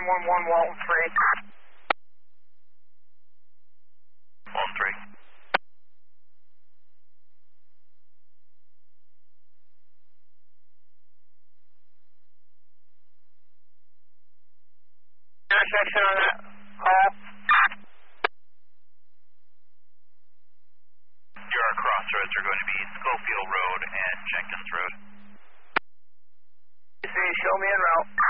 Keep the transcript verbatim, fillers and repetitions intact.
nine one one, Walton three. Walton three. Intersection on that call. Your crossroads are going to be Schofield Road and Jenkins Road. Show me en route.